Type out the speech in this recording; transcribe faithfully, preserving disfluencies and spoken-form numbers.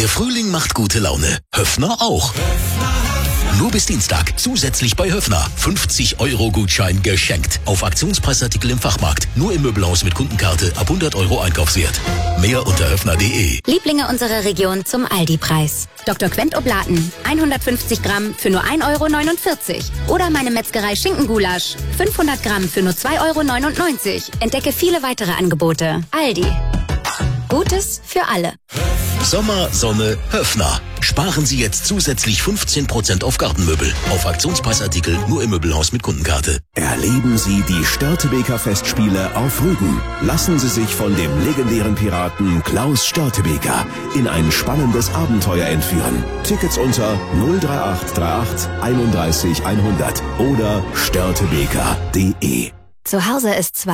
Der Frühling macht gute Laune. Höffner auch. Nur bis Dienstag. Zusätzlich bei Höffner. fünfzig Euro Gutschein geschenkt. Auf Aktionspreisartikel im Fachmarkt. Nur im Möbelhaus mit Kundenkarte ab hundert Euro Einkaufswert. Mehr unter höffner punkt de. Lieblinge unserer Region zum Aldi-Preis. Doktor Quent Oblaten. hundertfünfzig Gramm für nur ein Euro neunundvierzig. Oder meine Metzgerei Schinkengulasch. fünfhundert Gramm für nur zwei Euro neunundneunzig. Entdecke viele weitere Angebote. Aldi. Gutes für alle. Sommer, Sonne, Höffner. Sparen Sie jetzt zusätzlich fünfzehn Prozent auf Gartenmöbel. Auf Aktionspreisartikel nur im Möbelhaus mit Kundenkarte. Erleben Sie die Störtebeker Festspiele auf Rügen. Lassen Sie sich von dem legendären Piraten Klaus Störtebeker in ein spannendes Abenteuer entführen. Tickets unter null drei acht drei acht einunddreißig hundert oder störtebeker punkt de. Zu Hause ist zwar